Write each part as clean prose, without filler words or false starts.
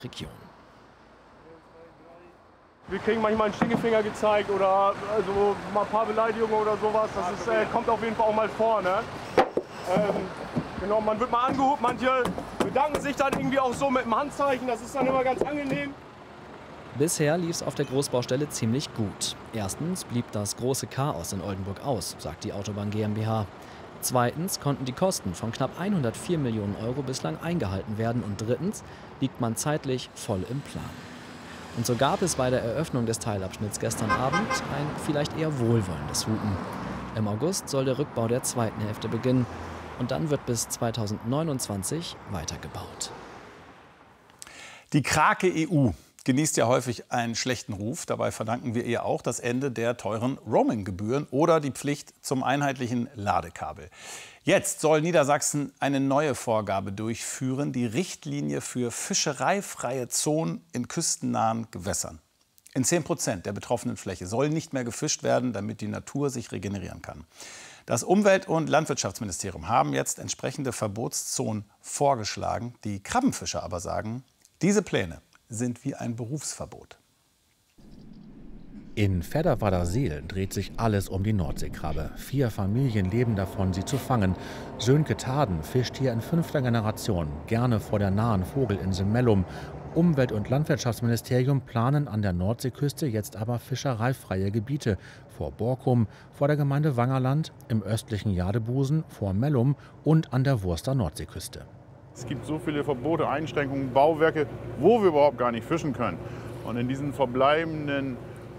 Region. Wir kriegen manchmal einen Stinkefinger gezeigt oder also mal ein paar Beleidigungen oder sowas. Das ist, kommt auf jeden Fall auch mal vor. Ne? Genau, man wird mal angehupt, manche bedanken sich dann irgendwie auch so mit dem Handzeichen. Das ist dann immer ganz angenehm. Bisher lief es auf der Großbaustelle ziemlich gut. Erstens blieb das große Chaos in Oldenburg aus, sagt die Autobahn GmbH. Zweitens konnten die Kosten von knapp 104 Millionen Euro bislang eingehalten werden. Und drittens liegt man zeitlich voll im Plan. Und so gab es bei der Eröffnung des Teilabschnitts gestern Abend ein vielleicht eher wohlwollendes Hupen. Im August soll der Rückbau der zweiten Hälfte beginnen. Und dann wird bis 2029 weitergebaut. Die Krake EU genießt ja häufig einen schlechten Ruf. Dabei verdanken wir ihr auch das Ende der teuren Roaming-Gebühren oder die Pflicht zum einheitlichen Ladekabel. Jetzt soll Niedersachsen eine neue Vorgabe durchführen, die Richtlinie für fischereifreie Zonen in küstennahen Gewässern. In 10% der betroffenen Fläche soll nicht mehr gefischt werden, damit die Natur sich regenerieren kann. Das Umwelt- und Landwirtschaftsministerium haben jetzt entsprechende Verbotszonen vorgeschlagen. Die Krabbenfischer aber sagen, diese Pläne sind wie ein Berufsverbot. In Veddervaderseel dreht sich alles um die Nordseekrabbe. 4 Familien leben davon, sie zu fangen. Sönke Taden fischt hier in 5. Generation, gerne vor der nahen Vogelinsel Mellum. Umwelt- und Landwirtschaftsministerium planen an der Nordseeküste jetzt aber fischereifreie Gebiete. Vor Borkum, vor der Gemeinde Wangerland, im östlichen Jadebusen, vor Mellum und an der Wurster Nordseeküste. Es gibt so viele Verbote, Einschränkungen, Bauwerke, wo wir überhaupt gar nicht fischen können. Und in diesen verbleibenden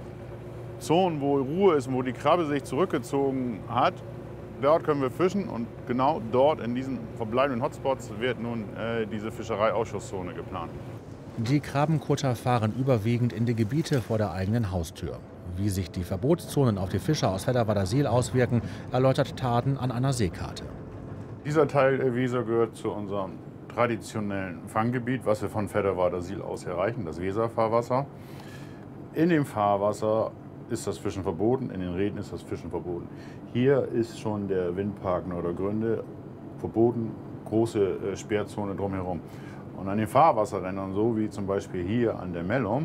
Zonen, wo Ruhe ist, wo die Krabbe sich zurückgezogen hat, dort können wir fischen. Und genau dort, in diesen verbleibenden Hotspots, wird nun diese Fischereiausschusszone geplant. Die Krabbenkutter fahren überwiegend in die Gebiete vor der eigenen Haustür. Wie sich die Verbotszonen auf die Fischer aus Veddervaderseel auswirken, erläutert Taden an einer Seekarte. Dieser Teil der Weser gehört zu unserem traditionellen Fanggebiet, was wir von Veddervaderseel aus erreichen, das Weserfahrwasser. In dem Fahrwasser ist das Fischen verboten, in den Reden ist das Fischen verboten. Hier ist schon der Windpark Nordergründe verboten, große Sperrzone drumherum. Und an den Fahrwasserrändern, so wie zum Beispiel hier an der Mellum,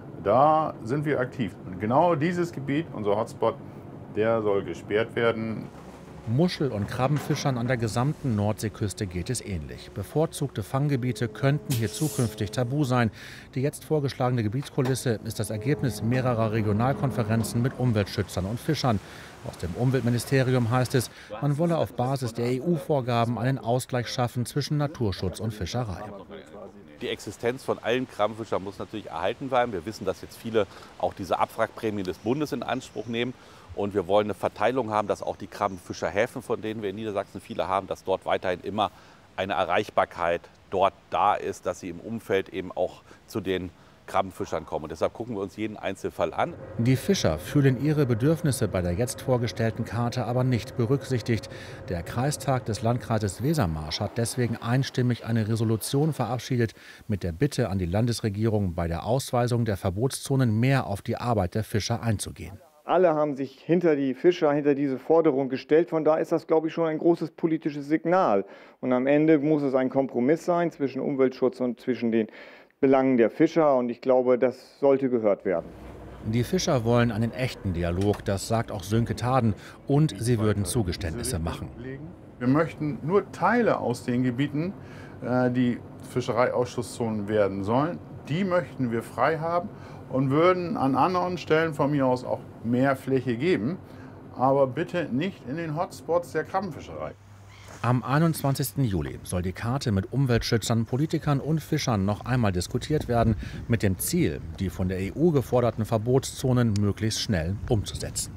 da sind wir aktiv. Und genau dieses Gebiet, unser Hotspot, der soll gesperrt werden. Muschel- und Krabbenfischern an der gesamten Nordseeküste geht es ähnlich. Bevorzugte Fanggebiete könnten hier zukünftig tabu sein. Die jetzt vorgeschlagene Gebietskulisse ist das Ergebnis mehrerer Regionalkonferenzen mit Umweltschützern und Fischern. Aus dem Umweltministerium heißt es, man wolle auf Basis der EU-Vorgaben einen Ausgleich schaffen zwischen Naturschutz und Fischerei. Die Existenz von allen Krabbenfischern muss natürlich erhalten bleiben. Wir wissen, dass jetzt viele auch diese Abwrackprämien des Bundes in Anspruch nehmen. Und wir wollen eine Verteilung haben, dass auch die Krabbenfischerhäfen, von denen wir in Niedersachsen viele haben, dass dort weiterhin immer eine Erreichbarkeit dort da ist, dass sie im Umfeld eben auch zu den Krabbenfischern kommen. Und deshalb gucken wir uns jeden Einzelfall an. Die Fischer fühlen ihre Bedürfnisse bei der jetzt vorgestellten Karte aber nicht berücksichtigt. Der Kreistag des Landkreises Wesermarsch hat deswegen einstimmig eine Resolution verabschiedet mit der Bitte an die Landesregierung, bei der Ausweisung der Verbotszonen mehr auf die Arbeit der Fischer einzugehen. Alle haben sich hinter die Fischer, hinter diese Forderung gestellt. Von daher ist das, glaube ich, schon ein großes politisches Signal. Und am Ende muss es ein Kompromiss sein zwischen Umweltschutz und zwischen den Belangen der Fischer. Und ich glaube, das sollte gehört werden. Die Fischer wollen einen echten Dialog, das sagt auch Sönke Taden. Und sie würden Zugeständnisse machen. Wir möchten nur Teile aus den Gebieten, die Fischereiausschusszonen werden sollen, die möchten wir frei haben und würden an anderen Stellen von mir aus auch mehr Fläche geben, aber bitte nicht in den Hotspots der Krabbenfischerei. Am 21. Juli soll die Karte mit Umweltschützern, Politikern und Fischern noch einmal diskutiert werden, mit dem Ziel, die von der EU geforderten Verbotszonen möglichst schnell umzusetzen.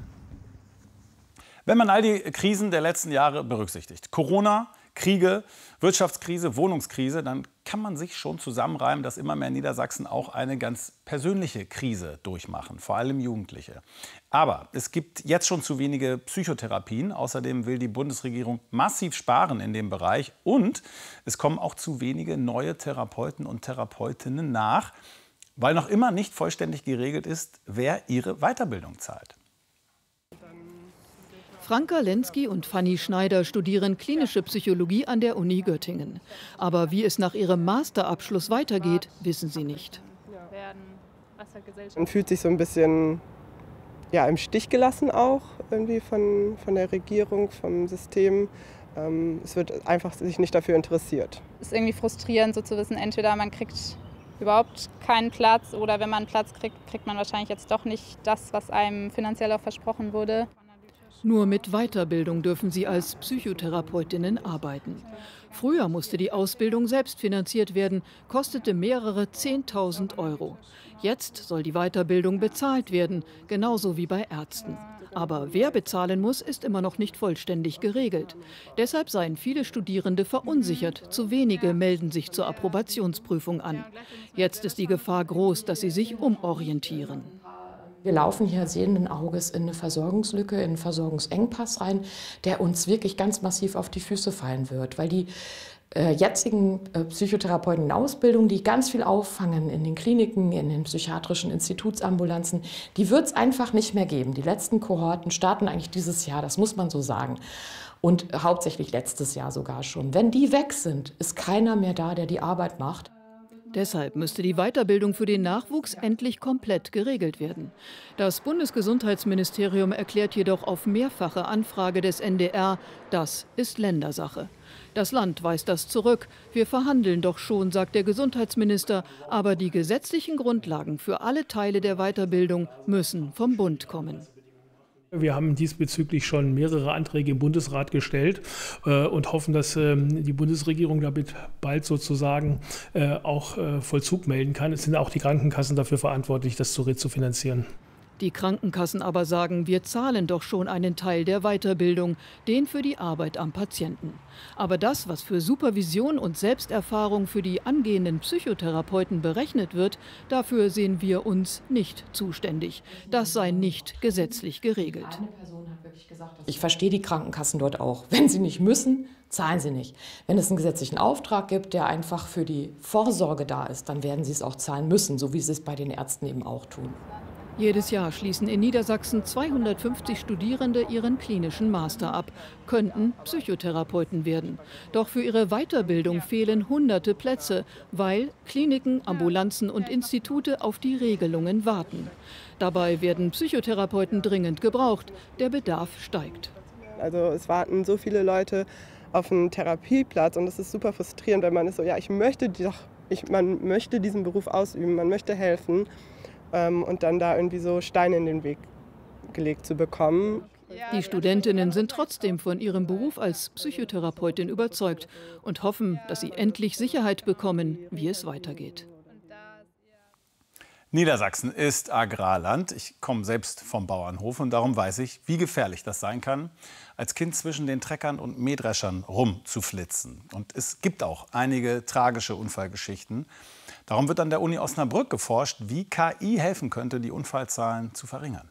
Wenn man all die Krisen der letzten Jahre berücksichtigt, Corona, Kriege, Wirtschaftskrise, Wohnungskrise, dann kann man sich schon zusammenreimen, dass immer mehr Niedersachsen auch eine ganz persönliche Krise durchmachen, vor allem Jugendliche. Aber es gibt jetzt schon zu wenige Psychotherapien. Außerdem will die Bundesregierung massiv sparen in dem Bereich. Und es kommen auch zu wenige neue Therapeuten und Therapeutinnen nach, weil noch immer nicht vollständig geregelt ist, wer ihre Weiterbildung zahlt. Franka Lenski und Fanny Schneider studieren klinische Psychologie an der Uni Göttingen. Aber wie es nach ihrem Masterabschluss weitergeht, wissen sie nicht. Man fühlt sich so ein bisschen im Stich gelassen auch irgendwie von der Regierung, vom System. Es wird einfach sich nicht dafür interessiert. Es ist irgendwie frustrierend, so zu wissen, entweder man kriegt überhaupt keinen Platz oder wenn man einen Platz kriegt, kriegt man wahrscheinlich jetzt doch nicht das, was einem finanziell auch versprochen wurde. Nur mit Weiterbildung dürfen sie als Psychotherapeutinnen arbeiten. Früher musste die Ausbildung selbst finanziert werden, kostete mehrere 10.000 €. Jetzt soll die Weiterbildung bezahlt werden, genauso wie bei Ärzten. Aber wer bezahlen muss, ist immer noch nicht vollständig geregelt. Deshalb seien viele Studierende verunsichert. Zu wenige melden sich zur Approbationsprüfung an. Jetzt ist die Gefahr groß, dass sie sich umorientieren. Wir laufen hier sehenden Auges in eine Versorgungslücke, in einen Versorgungsengpass rein, der uns wirklich ganz massiv auf die Füße fallen wird, weil die jetzigen Psychotherapeuten in Ausbildung, die ganz viel auffangen in den Kliniken, in den psychiatrischen Institutsambulanzen, die wird es einfach nicht mehr geben. Die letzten Kohorten starten eigentlich dieses Jahr, das muss man so sagen. Und hauptsächlich letztes Jahr sogar schon. Wenn die weg sind, ist keiner mehr da, der die Arbeit macht. Deshalb müsste die Weiterbildung für den Nachwuchs endlich komplett geregelt werden. Das Bundesgesundheitsministerium erklärt jedoch auf mehrfache Anfrage des NDR, das ist Ländersache. Das Land weist das zurück. Wir verhandeln doch schon, sagt der Gesundheitsminister. Aber die gesetzlichen Grundlagen für alle Teile der Weiterbildung müssen vom Bund kommen. Wir haben diesbezüglich schon mehrere Anträge im Bundesrat gestellt und hoffen, dass die Bundesregierung damit bald sozusagen auch Vollzug melden kann. Es sind auch die Krankenkassen dafür verantwortlich, das zu refinanzieren. Die Krankenkassen aber sagen, wir zahlen doch schon einen Teil der Weiterbildung, den für die Arbeit am Patienten. Aber das, was für Supervision und Selbsterfahrung für die angehenden Psychotherapeuten berechnet wird, dafür sehen wir uns nicht zuständig. Das sei nicht gesetzlich geregelt. Ich verstehe die Krankenkassen dort auch. Wenn sie nicht müssen, zahlen sie nicht. Wenn es einen gesetzlichen Auftrag gibt, der einfach für die Vorsorge da ist, dann werden sie es auch zahlen müssen, so wie sie es bei den Ärzten eben auch tun. Jedes Jahr schließen in Niedersachsen 250 Studierende ihren klinischen Master ab, könnten Psychotherapeuten werden. Doch für ihre Weiterbildung fehlen hunderte Plätze, weil Kliniken, Ambulanzen und Institute auf die Regelungen warten. Dabei werden Psychotherapeuten dringend gebraucht. Der Bedarf steigt. Also es warten so viele Leute auf einen Therapieplatz und es ist super frustrierend, weil man ist so, ja, man möchte diesen Beruf ausüben, man möchte helfen. Und dann da irgendwie so Steine in den Weg gelegt zu bekommen. Die Studentinnen sind trotzdem von ihrem Beruf als Psychotherapeutin überzeugt und hoffen, dass sie endlich Sicherheit bekommen, wie es weitergeht. Niedersachsen ist Agrarland. Ich komme selbst vom Bauernhof und darum weiß ich, wie gefährlich das sein kann, als Kind zwischen den Treckern und Mähdreschern rumzuflitzen. Und es gibt auch einige tragische Unfallgeschichten. Darum wird an der Uni Osnabrück geforscht, wie KI helfen könnte, die Unfallzahlen zu verringern.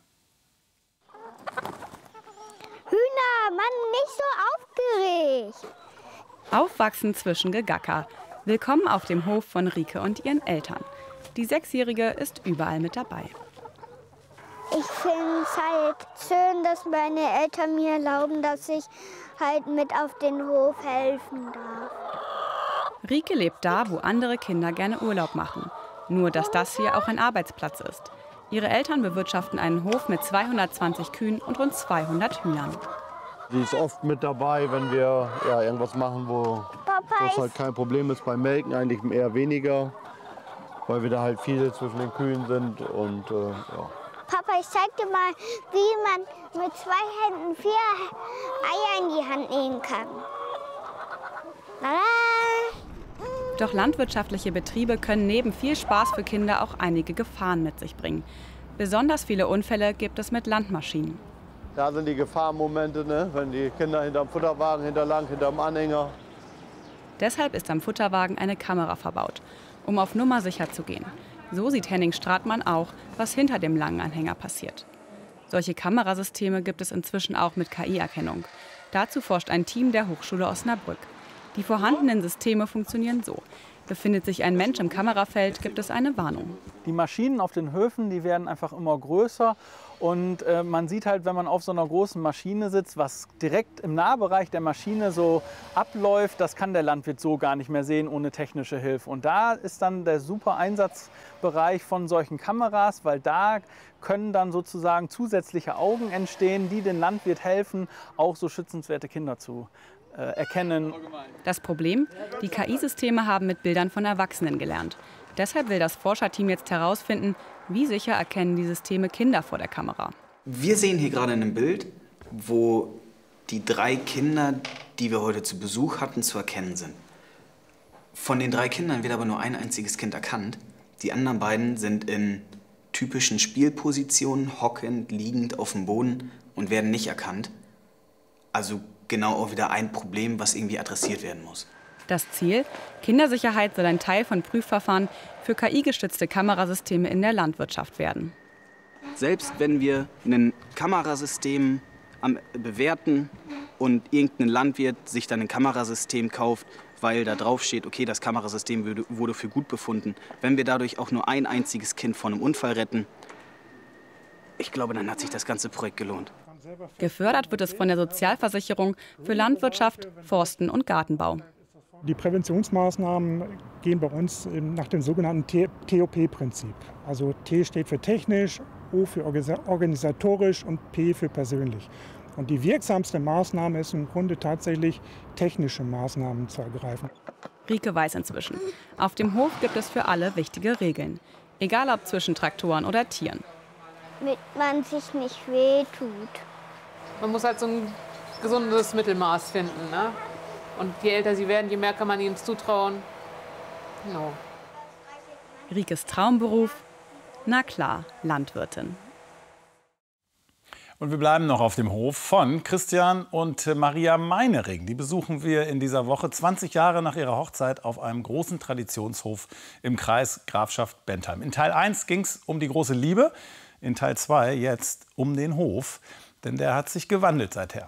Hühner, Mann, nicht so aufgeregt. Aufwachsen zwischen Gegacker. Willkommen auf dem Hof von Rike und ihren Eltern. Die 6-Jährige ist überall mit dabei. Ich finde es halt schön, dass meine Eltern mir erlauben, dass ich halt mit auf den Hof helfen darf. Rike lebt da, wo andere Kinder gerne Urlaub machen. Nur, dass das hier auch ein Arbeitsplatz ist. Ihre Eltern bewirtschaften einen Hof mit 220 Kühen und rund 200 Hühnern. Sie ist oft mit dabei, wenn wir irgendwas machen, wo es halt kein Problem ist. Beim Melken eigentlich eher weniger, weil wir da halt viel zwischen den Kühen sind. Und, ja. Papa, ich zeig dir mal, wie man mit 2 Händen 4 Eier in die Hand nehmen kann. Doch landwirtschaftliche Betriebe können neben viel Spaß für Kinder auch einige Gefahren mit sich bringen. Besonders viele Unfälle gibt es mit Landmaschinen. Da sind die Gefahrenmomente, ne? Wenn die Kinder hinterm Futterwagen hinterm Anhänger. Deshalb ist am Futterwagen eine Kamera verbaut, um auf Nummer sicher zu gehen. So sieht Henning Stratmann auch, was hinter dem langen Anhänger passiert. Solche Kamerasysteme gibt es inzwischen auch mit KI-Erkennung. Dazu forscht ein Team der Hochschule Osnabrück. Die vorhandenen Systeme funktionieren so. Befindet sich ein Mensch im Kamerafeld, gibt es eine Warnung. Die Maschinen auf den Höfen, die werden einfach immer größer. Und man sieht halt, wenn man auf so einer großen Maschine sitzt, was direkt im Nahbereich der Maschine so abläuft, das kann der Landwirt so gar nicht mehr sehen ohne technische Hilfe. Und da ist dann der super Einsatzbereich von solchen Kameras, weil da können dann sozusagen zusätzliche Augen entstehen, die dem Landwirt helfen, auch so schützenswerte Kinder zu erkennen. Das Problem? Die KI-Systeme haben mit Bildern von Erwachsenen gelernt. Deshalb will das Forscherteam jetzt herausfinden, wie sicher erkennen die Systeme Kinder vor der Kamera. Wir sehen hier gerade ein Bild, wo die 3 Kinder, die wir heute zu Besuch hatten, zu erkennen sind. Von den 3 Kindern wird aber nur ein einziges Kind erkannt. Die anderen beiden sind in typischen Spielpositionen, hockend, liegend auf dem Boden und werden nicht erkannt. Also genau auch wieder ein Problem, was irgendwie adressiert werden muss. Das Ziel? Kindersicherheit soll ein Teil von Prüfverfahren für KI-gestützte Kamerasysteme in der Landwirtschaft werden. Selbst wenn wir ein Kamerasystem bewerten und irgendein Landwirt sich dann ein Kamerasystem kauft, weil da drauf steht, okay, das Kamerasystem wurde für gut befunden, wenn wir dadurch auch nur ein einziges Kind vor einem Unfall retten, ich glaube, dann hat sich das ganze Projekt gelohnt. Gefördert wird es von der Sozialversicherung für Landwirtschaft, Forsten und Gartenbau. Die Präventionsmaßnahmen gehen bei uns nach dem sogenannten TOP-Prinzip. Also T steht für technisch, O für organisatorisch und P für persönlich. Und die wirksamste Maßnahme ist im Grunde tatsächlich, technische Maßnahmen zu ergreifen. Rieke weiß inzwischen. Auf dem Hof gibt es für alle wichtige Regeln. Egal ob zwischen Traktoren oder Tieren. Damit man sich nicht wehtut. Man muss halt so ein gesundes Mittelmaß finden, ne? Und je älter sie werden, je mehr kann man ihnen zutrauen. No. Riekes Traumberuf? Na klar, Landwirtin. Und wir bleiben noch auf dem Hof von Christian und Maria Meinering. Die besuchen wir in dieser Woche 20 Jahre nach ihrer Hochzeit auf einem großen Traditionshof im Kreis Grafschaft Bentheim. In Teil 1 ging es um die große Liebe, in Teil 2 jetzt um den Hof, denn der hat sich gewandelt seither.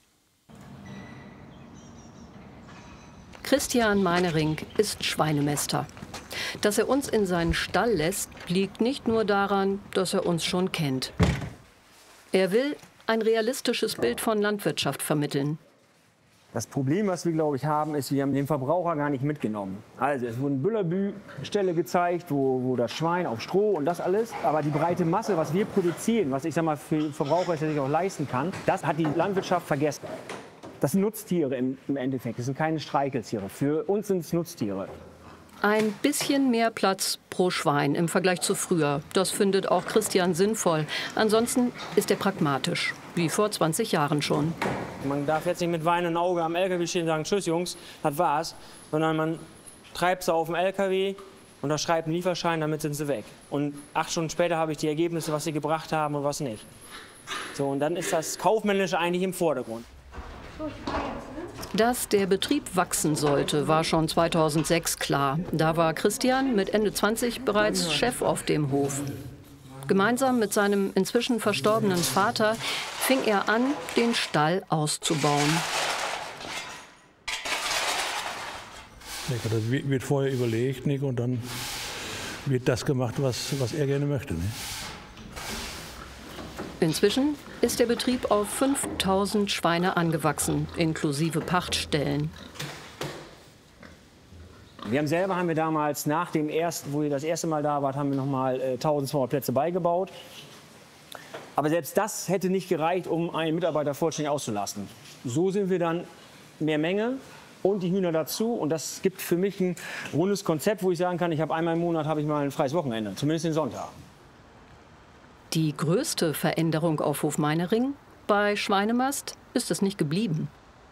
Christian Meinering ist Schweinemäster. Dass er uns in seinen Stall lässt, liegt nicht nur daran, dass er uns schon kennt. Er will ein realistisches Bild von Landwirtschaft vermitteln. Das Problem, was wir, glaube ich, haben, ist, wir haben den Verbraucher gar nicht mitgenommen. Also es wurden Bullabü-Ställe gezeigt, wo das Schwein auf Stroh und das alles. Aber die breite Masse, was wir produzieren, was ich sag mal für Verbraucher sich auch leisten kann, das hat die Landwirtschaft vergessen. Das sind Nutztiere im Endeffekt, das sind keine Streicheltiere. Für uns sind es Nutztiere. Ein bisschen mehr Platz pro Schwein im Vergleich zu früher. Das findet auch Christian sinnvoll. Ansonsten ist er pragmatisch, wie vor 20 Jahren schon. Man darf jetzt nicht mit weinendem Auge am LKW stehen und sagen, tschüss Jungs, das war's. Sondern man treibt sie auf dem LKW, unterschreibt einen Lieferschein, damit sind sie weg. Und 8 Stunden später habe ich die Ergebnisse, was sie gebracht haben und was nicht. So, und dann ist das Kaufmännische eigentlich im Vordergrund. Dass der Betrieb wachsen sollte, war schon 2006 klar. Da war Christian mit Ende 20 bereits Chef auf dem Hof. Gemeinsam mit seinem inzwischen verstorbenen Vater fing er an, den Stall auszubauen. Das wird vorher überlegt, nicht? Und dann wird das gemacht, was er gerne möchte. Nicht? Inzwischen ist der Betrieb auf 5000 Schweine angewachsen, inklusive Pachtstellen. Haben wir damals nach dem wo ihr das erste Mal da wart, haben wir noch mal 1200 Plätze beigebaut. Aber selbst das hätte nicht gereicht, um einen Mitarbeiter vollständig auszulasten. So sind wir dann mehr Menge und die Hühner dazu. Und das gibt für mich ein rundes Konzept, wo ich sagen kann, ich habe einmal im Monat habe ich mal ein freies Wochenende, zumindest den Sonntag. Die größte Veränderung auf Hof Meinering? Bei Schweinemast ist es nicht geblieben.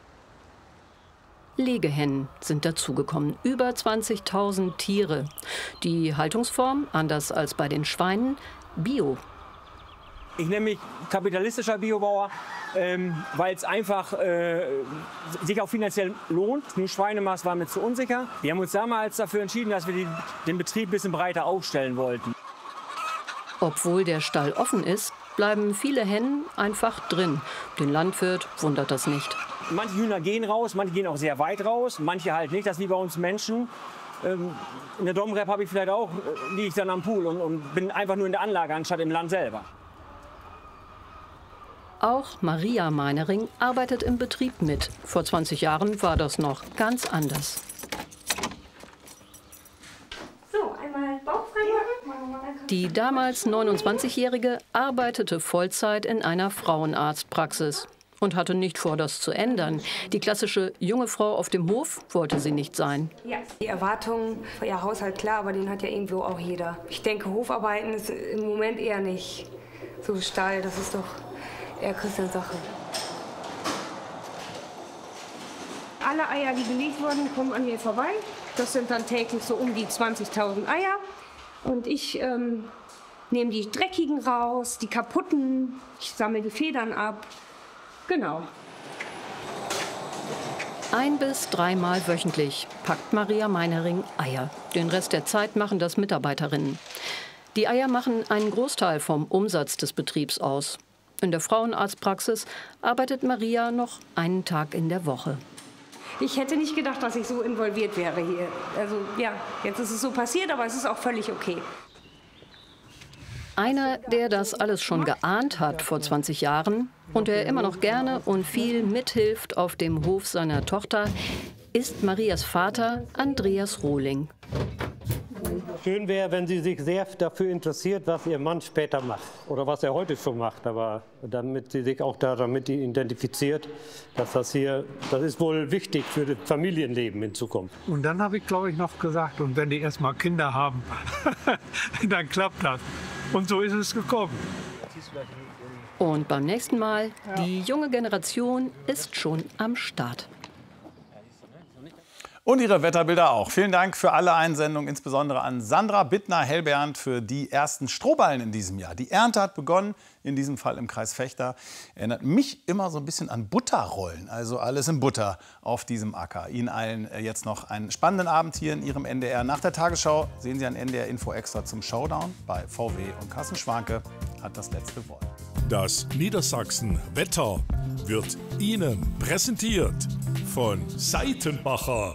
Legehennen sind dazugekommen, über 20.000 Tiere. Die Haltungsform, anders als bei den Schweinen, Bio. Ich nenne mich kapitalistischer Biobauer, weil es einfach sich auch finanziell lohnt. Nur Schweinemast war mir zu unsicher. Wir haben uns damals dafür entschieden, dass wir den Betrieb ein bisschen breiter aufstellen wollten. Obwohl der Stall offen ist, bleiben viele Hennen einfach drin. Den Landwirt wundert das nicht. Manche Hühner gehen raus, manche gehen auch sehr weit raus, manche halt nicht. Das ist wie bei uns Menschen. In der Domrep habe ich vielleicht auch, liege ich dann am Pool und bin einfach nur in der Anlage anstatt im Land selber. Auch Maria Meinering arbeitet im Betrieb mit. Vor 20 Jahren war das noch ganz anders. So, einmal Bauch frei machen. Die damals 29-Jährige arbeitete Vollzeit in einer Frauenarztpraxis und hatte nicht vor, das zu ändern. Die klassische junge Frau auf dem Hof wollte sie nicht sein. Ja, die Erwartungen, ja, Haushalt klar, aber den hat ja irgendwo auch jeder. Ich denke, Hofarbeiten ist im Moment eher nicht so Stall, das ist doch eher Christians Sache. Alle Eier, die gelegt wurden, kommen an mir vorbei. Das sind dann täglich so um die 20.000 Eier. Und ich nehme die dreckigen raus, die kaputten, ich sammle die Federn ab. Genau. 1- bis 3-mal wöchentlich packt Maria Meinering Eier. Den Rest der Zeit machen das Mitarbeiterinnen. Die Eier machen einen Großteil vom Umsatz des Betriebs aus. In der Frauenarztpraxis arbeitet Maria noch einen Tag in der Woche. Ich hätte nicht gedacht, dass ich so involviert wäre hier. Also ja, jetzt ist es so passiert, aber es ist auch völlig okay. Einer, der das alles schon geahnt hat vor 20 Jahren und der immer noch gerne und viel mithilft auf dem Hof seiner Tochter, ist Marias Vater Andreas Rohling. Schön wäre, wenn sie sich sehr dafür interessiert, was ihr Mann später macht oder was er heute schon macht, aber damit sie sich auch damit identifiziert, dass das ist wohl wichtig für das Familienleben in Zukunft. Und dann habe ich, glaube ich, noch gesagt, und wenn die erst mal Kinder haben, dann klappt das. Und so ist es gekommen. Und beim nächsten Mal, die junge Generation ist schon am Start. Und Ihre Wetterbilder auch. Vielen Dank für alle Einsendungen, insbesondere an Sandra Bittner-Hellbernd für die ersten Strohballen in diesem Jahr. Die Ernte hat begonnen, in diesem Fall im Kreis Vechta. Erinnert mich immer so ein bisschen an Butterrollen, also alles in Butter auf diesem Acker. Ihnen allen jetzt noch einen spannenden Abend hier in Ihrem NDR. Nach der Tagesschau sehen Sie ein NDR Info Extra zum Showdown bei VW, und Carsten Schwanke hat das letzte Wort. Das Niedersachsen Wetter wird Ihnen präsentiert von Seitenbacher.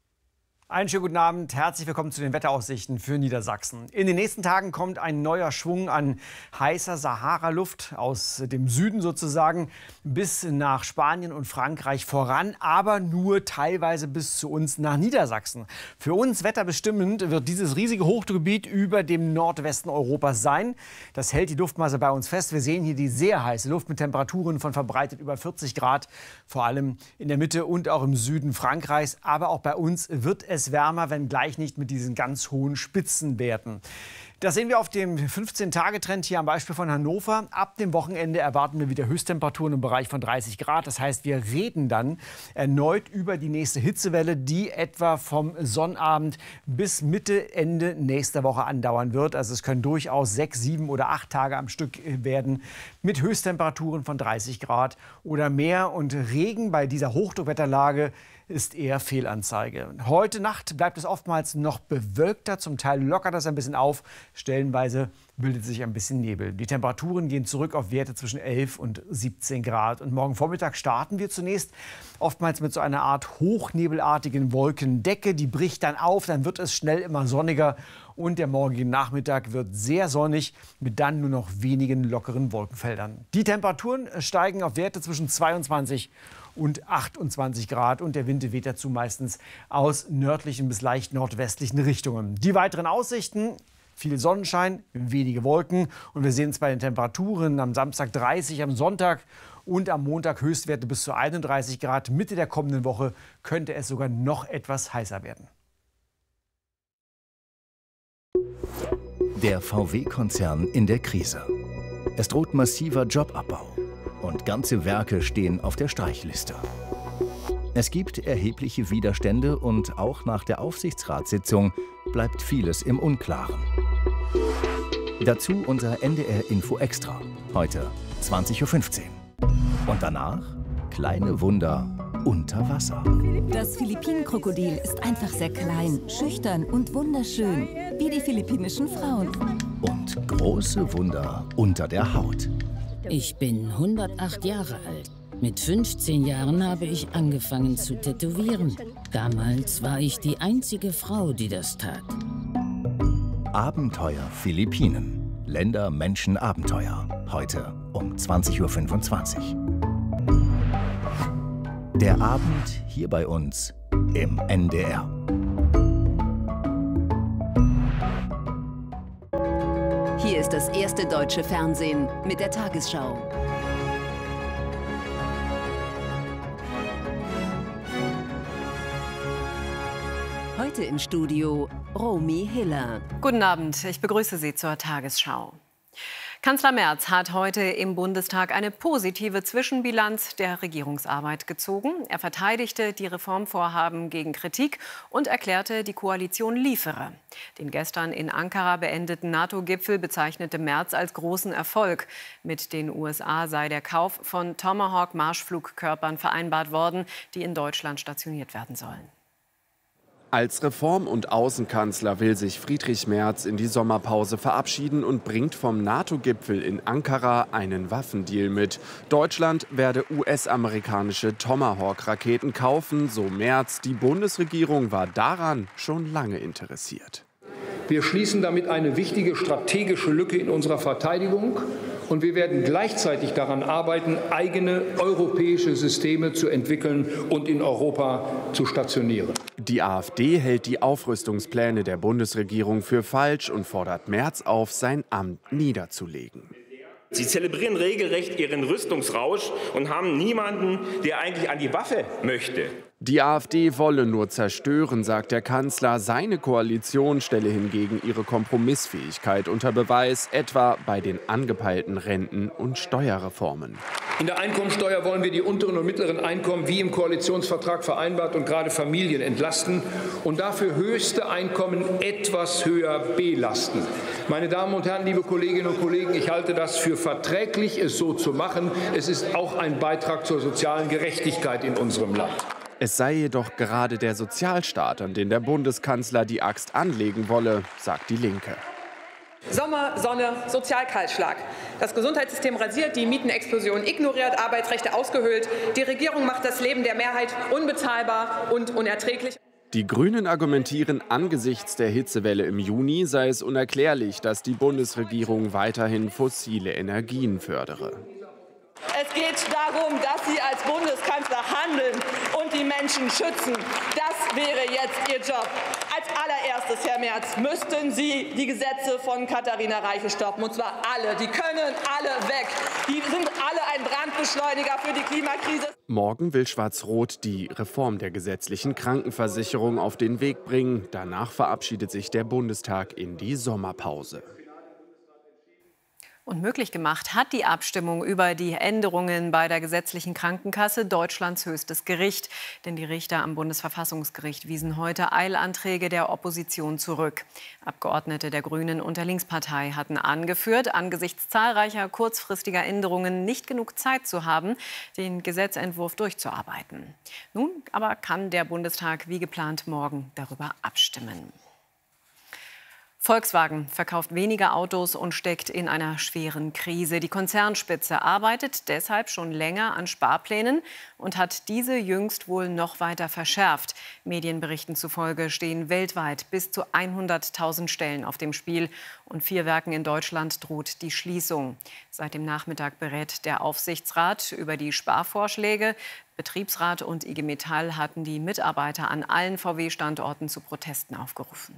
Einen schönen guten Abend, herzlich willkommen zu den Wetteraussichten für Niedersachsen. In den nächsten Tagen kommt ein neuer Schwung an heißer Sahara-Luft aus dem Süden sozusagen bis nach Spanien und Frankreich voran, aber nur teilweise bis zu uns nach Niedersachsen. Für uns wetterbestimmend wird dieses riesige Hochdruckgebiet über dem Nordwesten Europas sein. Das hält die Luftmasse bei uns fest. Wir sehen hier die sehr heiße Luft mit Temperaturen von verbreitet über 40 Grad, vor allem in der Mitte und auch im Süden Frankreichs. Aber auch bei uns wird es wärmer, wenngleich nicht mit diesen ganz hohen Spitzenwerten. Das sehen wir auf dem 15-Tage-Trend hier am Beispiel von Hannover. Ab dem Wochenende erwarten wir wieder Höchsttemperaturen im Bereich von 30 Grad. Das heißt, wir reden dann erneut über die nächste Hitzewelle, die etwa vom Sonnabend bis Mitte, Ende nächster Woche andauern wird. Also es können durchaus 6, 7 oder 8 Tage am Stück werden mit Höchsttemperaturen von 30 Grad oder mehr. Und Regen bei dieser Hochdruckwetterlage ist eher Fehlanzeige. Heute Nacht bleibt es oftmals noch bewölkter, zum Teil lockert das ein bisschen auf, stellenweise bildet sich ein bisschen Nebel. Die Temperaturen gehen zurück auf Werte zwischen 11 und 17 Grad. Und morgen Vormittag starten wir zunächst oftmals mit so einer Art hochnebelartigen Wolkendecke. Die bricht dann auf, dann wird es schnell immer sonniger. Und der morgige Nachmittag wird sehr sonnig mit dann nur noch wenigen lockeren Wolkenfeldern. Die Temperaturen steigen auf Werte zwischen 22 und 28 Grad. Und der Wind weht dazu meistens aus nördlichen bis leicht nordwestlichen Richtungen. Die weiteren Aussichten: viel Sonnenschein, wenige Wolken. Und wir sehen es bei den Temperaturen am Samstag 30, am Sonntag und am Montag Höchstwerte bis zu 31 Grad. Mitte der kommenden Woche könnte es sogar noch etwas heißer werden. Der VW-Konzern in der Krise. Es droht massiver Jobabbau und ganze Werke stehen auf der Streichliste. Es gibt erhebliche Widerstände und auch nach der Aufsichtsratssitzung bleibt vieles im Unklaren. Dazu unser NDR Info Extra, heute 20:15 Uhr. Und danach kleine Wunder unter Wasser. Das Philippinenkrokodil ist einfach sehr klein, schüchtern und wunderschön, wie die philippinischen Frauen. Und große Wunder unter der Haut. Ich bin 108 Jahre alt. Mit 15 Jahren habe ich angefangen zu tätowieren. Damals war ich die einzige Frau, die das tat. Abenteuer Philippinen. Länder, Menschen, Abenteuer. Heute um 20:25 Uhr. Der Abend hier bei uns im NDR. Hier ist das erste deutsche Fernsehen mit der Tagesschau. Heute im Studio Romy Hiller. Guten Abend, ich begrüße Sie zur Tagesschau. Kanzler Merz hat heute im Bundestag eine positive Zwischenbilanz der Regierungsarbeit gezogen. Er verteidigte die Reformvorhaben gegen Kritik und erklärte, die Koalition liefere. Den gestern in Ankara beendeten NATO-Gipfel bezeichnete Merz als großen Erfolg. Mit den USA sei der Kauf von Tomahawk-Marschflugkörpern vereinbart worden, die in Deutschland stationiert werden sollen. Als Reform- und Außenkanzler will sich Friedrich Merz in die Sommerpause verabschieden und bringt vom NATO-Gipfel in Ankara einen Waffendeal mit. Deutschland werde US-amerikanische Tomahawk-Raketen kaufen, so Merz. Die Bundesregierung war daran schon lange interessiert. Wir schließen damit eine wichtige strategische Lücke in unserer Verteidigung. Und wir werden gleichzeitig daran arbeiten, eigene europäische Systeme zu entwickeln und in Europa zu stationieren. Die AfD hält die Aufrüstungspläne der Bundesregierung für falsch und fordert Merz auf, sein Amt niederzulegen. Sie zelebrieren regelrecht ihren Rüstungsrausch und haben niemanden, der eigentlich an die Waffe möchte. Die AfD wolle nur zerstören, sagt der Kanzler. Seine Koalition stelle hingegen ihre Kompromissfähigkeit unter Beweis, etwa bei den angepeilten Renten- und Steuerreformen. In der Einkommensteuer wollen wir die unteren und mittleren Einkommen wie im Koalitionsvertrag vereinbart und gerade Familien entlasten und dafür höchste Einkommen etwas höher belasten. Meine Damen und Herren, liebe Kolleginnen und Kollegen, ich halte das für verträglich, es so zu machen. Es ist auch ein Beitrag zur sozialen Gerechtigkeit in unserem Land. Es sei jedoch gerade der Sozialstaat, an den der Bundeskanzler die Axt anlegen wolle, sagt die Linke. Sommer, Sonne, Sozialkahlschlag. Das Gesundheitssystem rasiert, die Mietenexplosion ignoriert, Arbeitsrechte ausgehöhlt. Die Regierung macht das Leben der Mehrheit unbezahlbar und unerträglich. Die Grünen argumentieren, angesichts der Hitzewelle im Juni sei es unerklärlich, dass die Bundesregierung weiterhin fossile Energien fördere. Es geht darum, dass Sie als Bundeskanzler handeln und die Menschen schützen. Das wäre jetzt Ihr Job. Als allererstes, Herr Merz, müssten Sie die Gesetze von Katharina Reiche stoppen. Und zwar alle. Die können alle weg. Die sind alle ein Brandbeschleuniger für die Klimakrise. Morgen will Schwarz-Rot die Reform der gesetzlichen Krankenversicherung auf den Weg bringen. Danach verabschiedet sich der Bundestag in die Sommerpause. Und möglich gemacht hat die Abstimmung über die Änderungen bei der gesetzlichen Krankenkasse Deutschlands höchstes Gericht. Denn die Richter am Bundesverfassungsgericht wiesen heute Eilanträge der Opposition zurück. Abgeordnete der Grünen und der Linkspartei hatten angeführt, angesichts zahlreicher kurzfristiger Änderungen nicht genug Zeit zu haben, den Gesetzentwurf durchzuarbeiten. Nun aber kann der Bundestag wie geplant morgen darüber abstimmen. Volkswagen verkauft weniger Autos und steckt in einer schweren Krise. Die Konzernspitze arbeitet deshalb schon länger an Sparplänen und hat diese jüngst wohl noch weiter verschärft. Medienberichten zufolge stehen weltweit bis zu 100.000 Stellen auf dem Spiel und 4 Werken in Deutschland droht die Schließung. Seit dem Nachmittag berät der Aufsichtsrat über die Sparvorschläge. Betriebsrat und IG Metall hatten die Mitarbeiter an allen VW-Standorten zu Protesten aufgerufen.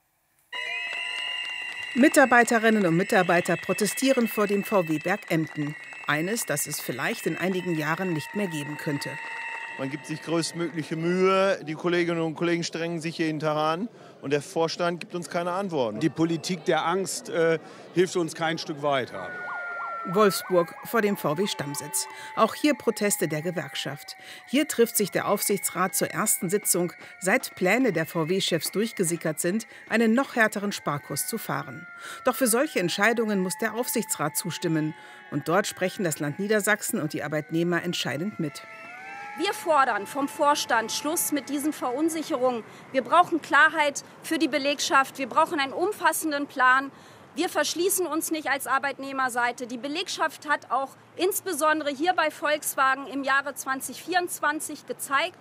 Mitarbeiterinnen und Mitarbeiter protestieren vor dem VW-Werk Emden. Eines, das es vielleicht in einigen Jahren nicht mehr geben könnte. Man gibt sich größtmögliche Mühe, die Kolleginnen und Kollegen strengen sich jeden Tag an und der Vorstand gibt uns keine Antworten. Die Politik der Angst hilft uns kein Stück weiter. Wolfsburg vor dem VW-Stammsitz. Auch hier Proteste der Gewerkschaft. Hier trifft sich der Aufsichtsrat zur ersten Sitzung, seit Pläne der VW-Chefs durchgesickert sind, einen noch härteren Sparkurs zu fahren. Doch für solche Entscheidungen muss der Aufsichtsrat zustimmen. Und dort sprechen das Land Niedersachsen und die Arbeitnehmer entscheidend mit. Wir fordern vom Vorstand Schluss mit diesen Verunsicherungen. Wir brauchen Klarheit für die Belegschaft. Wir brauchen einen umfassenden Plan. Wir verschließen uns nicht als Arbeitnehmerseite. Die Belegschaft hat auch insbesondere hier bei Volkswagen im Jahre 2024 gezeigt,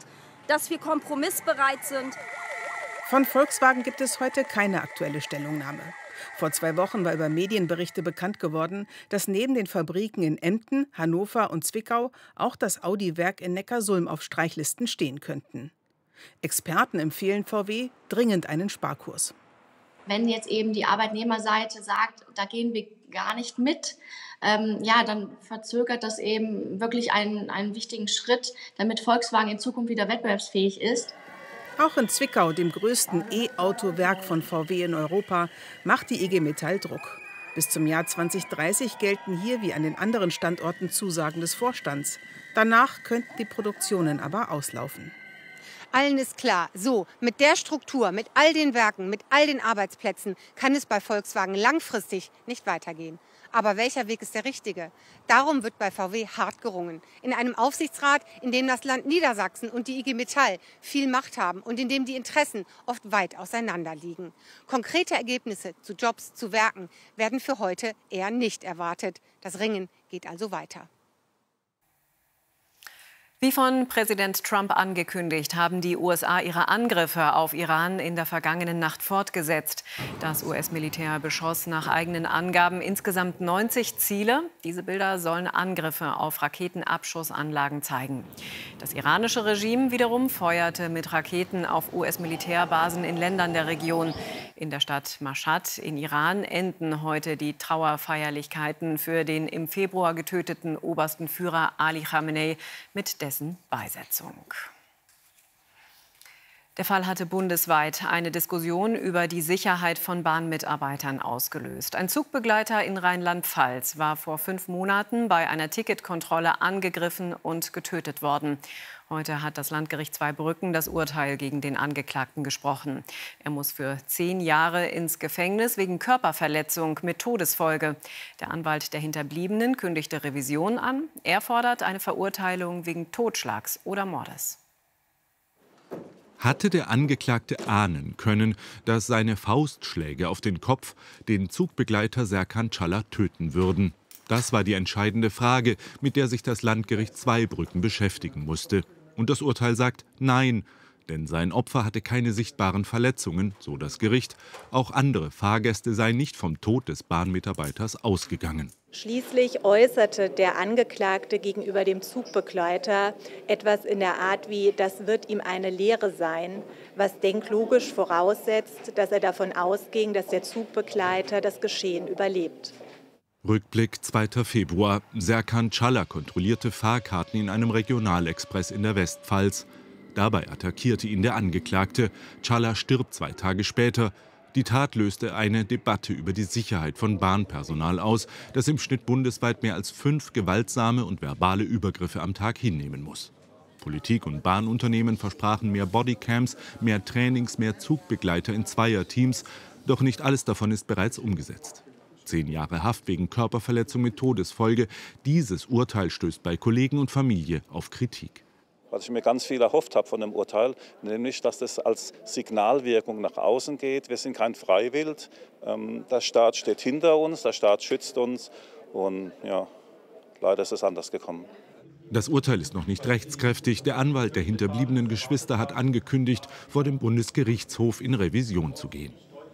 dass wir kompromissbereit sind. Von Volkswagen gibt es heute keine aktuelle Stellungnahme. Vor 2 Wochen war über Medienberichte bekannt geworden, dass neben den Fabriken in Emden, Hannover und Zwickau auch das Audi-Werk in Neckarsulm auf Streichlisten stehen könnten. Experten empfehlen VW dringend einen Sparkurs. Wenn jetzt eben die Arbeitnehmerseite sagt, da gehen wir gar nicht mit, dann verzögert das eben wirklich einen wichtigen Schritt, damit Volkswagen in Zukunft wieder wettbewerbsfähig ist. Auch in Zwickau, dem größten E-Auto-Werk von VW in Europa, macht die IG Metall Druck. Bis zum Jahr 2030 gelten hier wie an den anderen Standorten Zusagen des Vorstands. Danach könnten die Produktionen aber auslaufen. Allen ist klar, so mit der Struktur, mit all den Werken, mit all den Arbeitsplätzen kann es bei Volkswagen langfristig nicht weitergehen. Aber welcher Weg ist der richtige? Darum wird bei VW hart gerungen. In einem Aufsichtsrat, in dem das Land Niedersachsen und die IG Metall viel Macht haben und in dem die Interessen oft weit auseinander liegen. Konkrete Ergebnisse zu Jobs, zu Werken werden für heute eher nicht erwartet. Das Ringen geht also weiter. Wie von Präsident Trump angekündigt, haben die USA ihre Angriffe auf Iran in der vergangenen Nacht fortgesetzt. Das US-Militär beschoss nach eigenen Angaben insgesamt 90 Ziele. Diese Bilder sollen Angriffe auf Raketenabschussanlagen zeigen. Das iranische Regime wiederum feuerte mit Raketen auf US-Militärbasen in Ländern der Region. In der Stadt Mashhad in Iran enden heute die Trauerfeierlichkeiten für den im Februar getöteten obersten Führer Ali Khamenei mit dessen Beisetzung. Der Fall hatte bundesweit eine Diskussion über die Sicherheit von Bahnmitarbeitern ausgelöst. Ein Zugbegleiter in Rheinland-Pfalz war vor 5 Monaten bei einer Ticketkontrolle angegriffen und getötet worden. Heute hat das Landgericht Zweibrücken das Urteil gegen den Angeklagten gesprochen. Er muss für 10 Jahre ins Gefängnis wegen Körperverletzung mit Todesfolge. Der Anwalt der Hinterbliebenen kündigte Revision an. Er fordert eine Verurteilung wegen Totschlags oder Mordes. Hatte der Angeklagte ahnen können, dass seine Faustschläge auf den Kopf den Zugbegleiter Serkan Çala töten würden? Das war die entscheidende Frage, mit der sich das Landgericht Zweibrücken beschäftigen musste. Und das Urteil sagt Nein, denn sein Opfer hatte keine sichtbaren Verletzungen, so das Gericht. Auch andere Fahrgäste seien nicht vom Tod des Bahnmitarbeiters ausgegangen. Schließlich äußerte der Angeklagte gegenüber dem Zugbegleiter etwas in der Art wie, das wird ihm eine Lehre sein, was denklogisch voraussetzt, dass er davon ausging, dass der Zugbegleiter das Geschehen überlebt. Rückblick 2. Februar. Serkan Çala kontrollierte Fahrkarten in einem Regionalexpress in der Westpfalz. Dabei attackierte ihn der Angeklagte. Çala stirbt 2 Tage später. Die Tat löste eine Debatte über die Sicherheit von Bahnpersonal aus, das im Schnitt bundesweit mehr als 5 gewaltsame und verbale Übergriffe am Tag hinnehmen muss. Politik und Bahnunternehmen versprachen mehr Bodycams, mehr Trainings, mehr Zugbegleiter in Zweierteams. Doch nicht alles davon ist bereits umgesetzt. 10 Jahre Haft wegen Körperverletzung mit Todesfolge. Dieses Urteil stößt bei Kollegen und Familie auf Kritik. Was ich mir ganz viel erhofft habe von dem Urteil, nämlich, dass das als Signalwirkung nach außen geht. Wir sind kein Freiwild. Der Staat steht hinter uns, der Staat schützt uns. Und ja, leider ist es anders gekommen. Das Urteil ist noch nicht rechtskräftig. Der Anwalt der hinterbliebenen Geschwister hat angekündigt, vor dem Bundesgerichtshof in Revision zu gehen.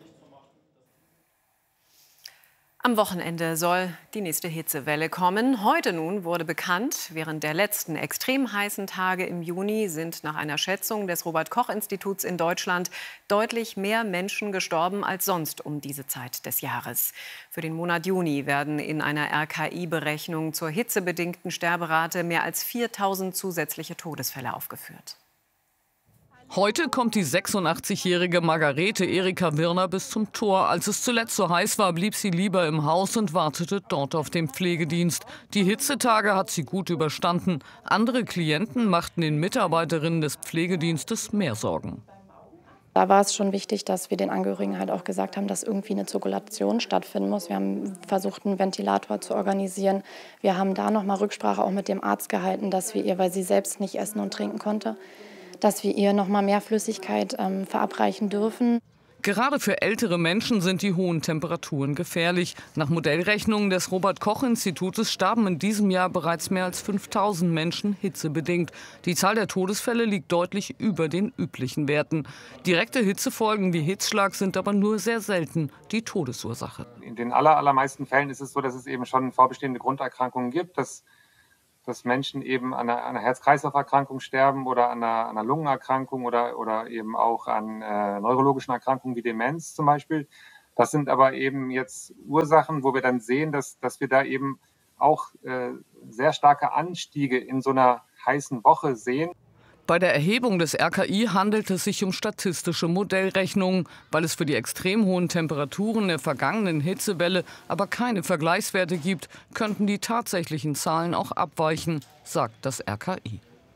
Am Wochenende soll die nächste Hitzewelle kommen. Heute nun wurde bekannt, während der letzten extrem heißen Tage im Juni sind nach einer Schätzung des Robert-Koch-Instituts in Deutschland deutlich mehr Menschen gestorben als sonst um diese Zeit des Jahres. Für den Monat Juni werden in einer RKI-Berechnung zur hitzebedingten Sterberate mehr als 4.000 zusätzliche Todesfälle aufgeführt. Heute kommt die 86-jährige Margarete Erika Wirner bis zum Tor. Als es zuletzt so heiß war, blieb sie lieber im Haus und wartete dort auf den Pflegedienst. Die Hitzetage hat sie gut überstanden. Andere Klienten machten den Mitarbeiterinnen des Pflegedienstes mehr Sorgen. Da war es schon wichtig, dass wir den Angehörigen halt auch gesagt haben, dass irgendwie eine Zirkulation stattfinden muss. Wir haben versucht, einen Ventilator zu organisieren. Wir haben da noch mal Rücksprache auch mit dem Arzt gehalten, dass wir ihr, weil sie selbst nicht essen und trinken konnte, dass wir ihr noch mal mehr Flüssigkeit verabreichen dürfen. Gerade für ältere Menschen sind die hohen Temperaturen gefährlich. Nach Modellrechnungen des Robert-Koch-Institutes starben in diesem Jahr bereits mehr als 5.000 Menschen hitzebedingt. Die Zahl der Todesfälle liegt deutlich über den üblichen Werten. Direkte Hitzefolgen wie Hitzschlag sind aber nur sehr selten die Todesursache. In den allermeisten Fällen ist es so, dass es eben schon vorbestehende Grunderkrankungen gibt, dass Menschen eben an einer Herz-Kreislauf-Erkrankung sterben oder an einer Lungenerkrankung oder eben auch an neurologischen Erkrankungen wie Demenz zum Beispiel. Das sind aber eben jetzt Ursachen, wo wir dann sehen, dass wir da eben auch sehr starke Anstiege in so einer heißen Woche sehen. Bei der Erhebung des RKI handelt es sich um statistische Modellrechnungen. Weil es für die extrem hohen Temperaturen der vergangenen Hitzewelle aber keine Vergleichswerte gibt, könnten die tatsächlichen Zahlen auch abweichen, sagt das RKI.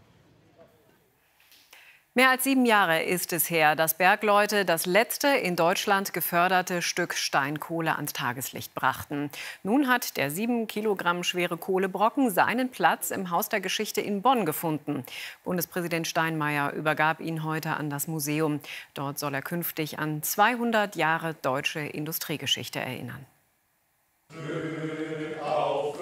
Mehr als 7 Jahre ist es her, dass Bergleute das letzte in Deutschland geförderte Stück Steinkohle ans Tageslicht brachten. Nun hat der 7 Kilogramm schwere Kohlebrocken seinen Platz im Haus der Geschichte in Bonn gefunden. Bundespräsident Steinmeier übergab ihn heute an das Museum. Dort soll er künftig an 200 Jahre deutsche Industriegeschichte erinnern. Glück auf,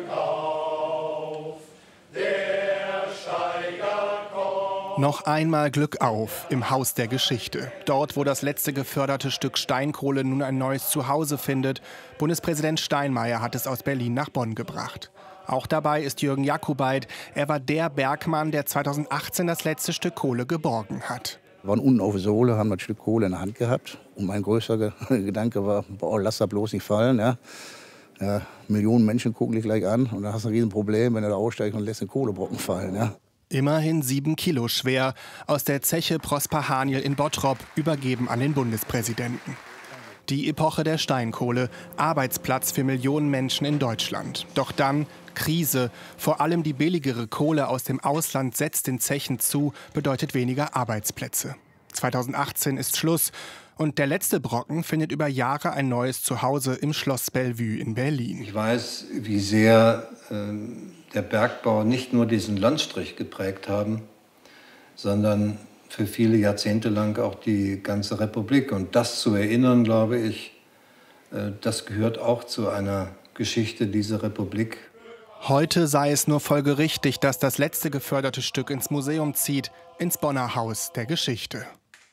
der Steiger kommt. Noch einmal Glück auf im Haus der Geschichte. Dort, wo das letzte geförderte Stück Steinkohle nun ein neues Zuhause findet. Bundespräsident Steinmeier hat es aus Berlin nach Bonn gebracht. Auch dabei ist Jürgen Jakubait. Er war der Bergmann, der 2018 das letzte Stück Kohle geborgen hat. Wir waren unten auf der Sohle, haben das Stück Kohle in der Hand gehabt. Und mein größter Gedanke war, boah, lass das bloß nicht fallen. Ja. Ja, Millionen Menschen gucken dich gleich an und dann hast du ein Riesenproblem, wenn du da aussteigst und lässt den Kohlebrocken fallen. Ja. Immerhin 7 Kilo schwer, aus der Zeche Prosper Haniel in Bottrop, übergeben an den Bundespräsidenten. Die Epoche der Steinkohle, Arbeitsplatz für Millionen Menschen in Deutschland. Doch dann Krise. Vor allem die billigere Kohle aus dem Ausland setzt den Zechen zu, bedeutet weniger Arbeitsplätze. 2018 ist Schluss und der letzte Brocken findet über Jahre ein neues Zuhause im Schloss Bellevue in Berlin. Ich weiß, wie sehr der Bergbau nicht nur diesen Landstrich geprägt haben, sondern für viele Jahrzehnte lang auch die ganze Republik. Und das zu erinnern, glaube ich, das gehört auch zu einer Geschichte dieser Republik. Heute sei es nur folgerichtig, dass das letzte geförderte Stück ins Museum zieht, ins Bonner Haus der Geschichte.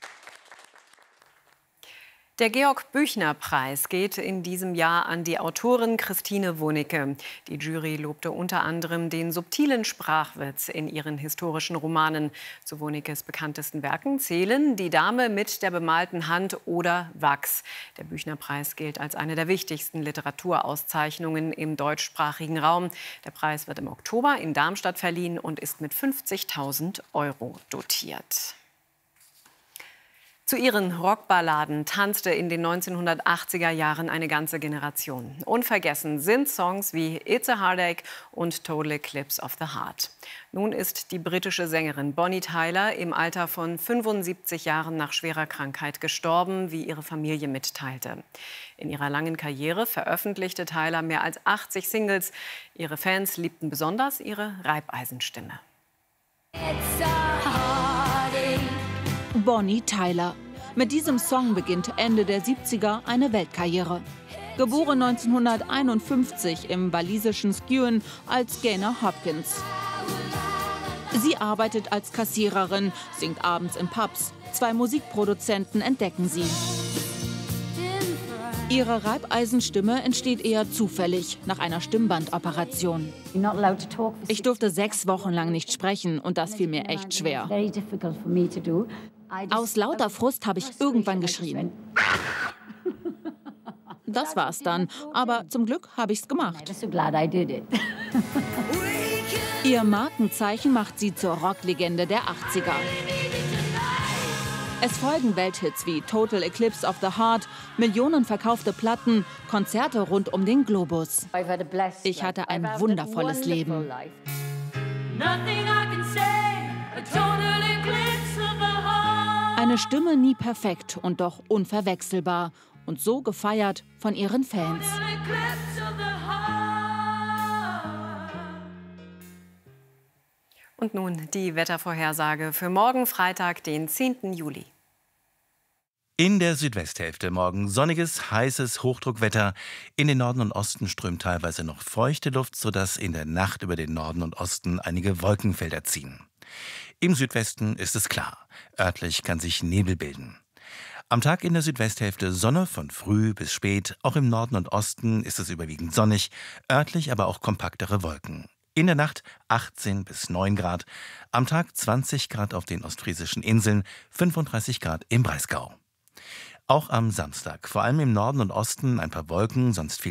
Der Georg-Büchner-Preis geht in diesem Jahr an die Autorin Christine Wunicke. Die Jury lobte unter anderem den subtilen Sprachwitz in ihren historischen Romanen. Zu Wunickes bekanntesten Werken zählen Die Dame mit der bemalten Hand oder Wachs. Der Büchner-Preis gilt als eine der wichtigsten Literaturauszeichnungen im deutschsprachigen Raum. Der Preis wird im Oktober in Darmstadt verliehen und ist mit 50.000 € dotiert. Zu ihren Rockballaden tanzte in den 1980er Jahren eine ganze Generation. Unvergessen sind Songs wie It's a Heartache und Total Eclipse of the Heart. Nun ist die britische Sängerin Bonnie Tyler im Alter von 75 Jahren nach schwerer Krankheit gestorben, wie ihre Familie mitteilte. In ihrer langen Karriere veröffentlichte Tyler mehr als 80 Singles. Ihre Fans liebten besonders ihre Reibeisenstimme. Bonnie Tyler. Mit diesem Song beginnt Ende der 70er eine Weltkarriere. Geboren 1951 im walisischen Skewen als Gaynor Hopkins. Sie arbeitet als Kassiererin, singt abends in Pubs. 2 Musikproduzenten entdecken sie. Ihre Reibeisenstimme entsteht eher zufällig, nach einer Stimmbandoperation. Ich durfte 6 Wochen lang nicht sprechen und das fiel mir echt schwer. Aus lauter Frust habe ich irgendwann geschrien. Das war's dann, aber zum Glück habe ich's gemacht. Ihr Markenzeichen macht sie zur Rocklegende der 80er. Es folgen Welthits wie Total Eclipse of the Heart, Millionen verkaufte Platten, Konzerte rund um den Globus. Ich hatte ein wundervolles Leben. Eine Stimme nie perfekt und doch unverwechselbar und so gefeiert von ihren Fans. Und nun die Wettervorhersage für morgen Freitag, den 10. Juli. In der Südwesthälfte morgen sonniges, heißes Hochdruckwetter. In den Norden und Osten strömt teilweise noch feuchte Luft, sodass in der Nacht über den Norden und Osten einige Wolkenfelder ziehen. Im Südwesten ist es klar. Örtlich kann sich Nebel bilden. Am Tag in der Südwesthälfte Sonne von früh bis spät. Auch im Norden und Osten ist es überwiegend sonnig, örtlich aber auch kompaktere Wolken. In der Nacht 18 bis 9 Grad. Am Tag 20 Grad auf den ostfriesischen Inseln, 35 Grad im Breisgau. Auch am Samstag, vor allem im Norden und Osten ein paar Wolken, sonst viel